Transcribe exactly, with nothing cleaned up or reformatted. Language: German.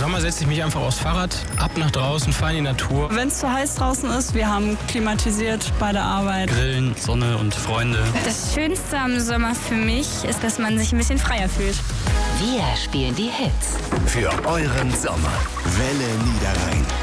Sommer setze ich mich einfach aufs Fahrrad, ab nach draußen, fahre in die Natur. Wenn es zu heiß draußen ist, wir haben klimatisiert bei der Arbeit. Grillen, Sonne und Freunde. Das Schönste am Sommer für mich ist, dass man sich ein bisschen freier fühlt. Wir spielen die Hits. Für euren Sommer. Welle Niederrhein.